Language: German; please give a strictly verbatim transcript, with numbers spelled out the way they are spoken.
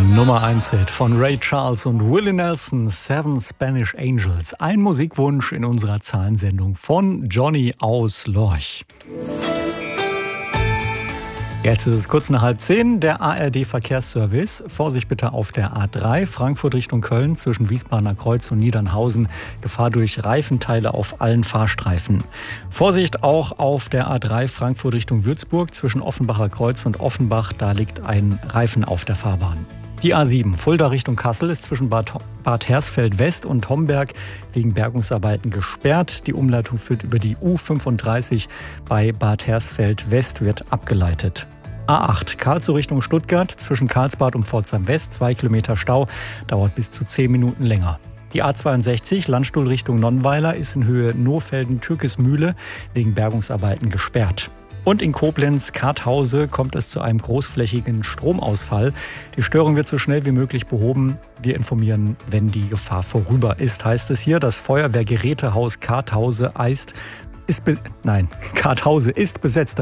Nummer eins Hit von Ray Charles und Willie Nelson, Seven Spanish Angels. Ein Musikwunsch in unserer Zahlensendung von Johnny aus Lorch. Jetzt ist es kurz nach halb zehn, der A R D-Verkehrsservice. Vorsicht bitte auf der A drei, Frankfurt Richtung Köln, zwischen Wiesbadener Kreuz und Niedernhausen. Gefahr durch Reifenteile auf allen Fahrstreifen. Vorsicht auch auf der A drei, Frankfurt Richtung Würzburg, zwischen Offenbacher Kreuz und Offenbach. Da liegt ein Reifen auf der Fahrbahn. Die A sieben, Fulda Richtung Kassel, ist zwischen Bad, Bad Hersfeld West und Homberg wegen Bergungsarbeiten gesperrt. Die Umleitung führt über die U fünfunddreißig bei Bad Hersfeld West, wird abgeleitet. A acht, Karlsruhe Richtung Stuttgart, zwischen Karlsbad und Pforzheim West, zwei Kilometer Stau, dauert bis zu zehn Minuten länger. Die A zweiundsechzig, Landstuhl Richtung Nonnweiler, ist in Höhe Nohfelden-Türkesmühle wegen Bergungsarbeiten gesperrt. Und in Koblenz-Karthause kommt es zu einem großflächigen Stromausfall. Die Störung wird so schnell wie möglich behoben. Wir informieren, wenn die Gefahr vorüber ist, heißt es hier. Das Feuerwehrgerätehaus Karthause ist, ist be- nein, Karthause ist besetzt.